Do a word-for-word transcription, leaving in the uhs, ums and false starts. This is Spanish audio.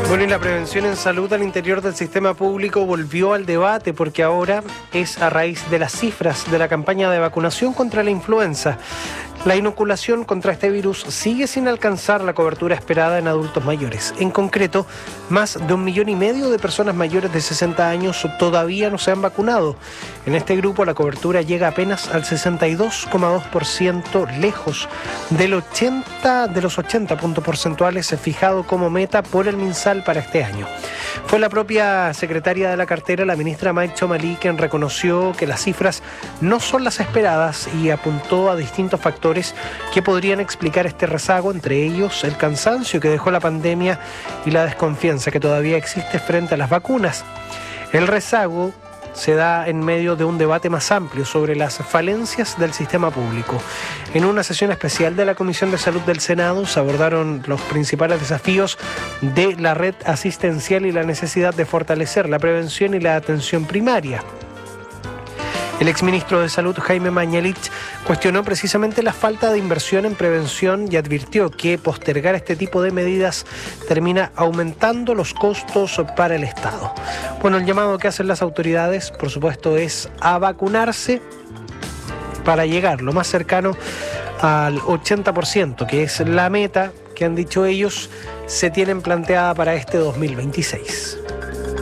Bueno, y la prevención en salud al interior del sistema público volvió al debate porque ahora es a raíz de las cifras de la campaña de vacunación contra la influenza. La inoculación contra este virus sigue sin alcanzar la cobertura esperada en adultos mayores. En concreto, más de un millón y medio de personas mayores de sesenta años todavía no se han vacunado. En este grupo la cobertura llega apenas al sesenta y dos coma dos por ciento, lejos del ochenta, de los ochenta puntos porcentuales fijado como meta por el MinSal para este año. Fue la propia secretaria de la cartera, la ministra Mike Chomalí, quien reconoció que las cifras no son las esperadas y apuntó a distintos factores que podrían explicar este rezago, entre ellos el cansancio que dejó la pandemia y la desconfianza que todavía existe frente a las vacunas. El rezago se da en medio de un debate más amplio sobre las falencias del sistema público. En una sesión especial de la Comisión de Salud del Senado se abordaron los principales desafíos de la red asistencial y la necesidad de fortalecer la prevención y la atención primaria. El exministro de Salud, Jaime Mañalich, cuestionó precisamente la falta de inversión en prevención y advirtió que postergar este tipo de medidas termina aumentando los costos para el Estado. Bueno, el llamado que hacen las autoridades, por supuesto, es a vacunarse para llegar lo más cercano al ochenta por ciento, que es la meta que han dicho ellos se tienen planteada para este dos mil veintiséis.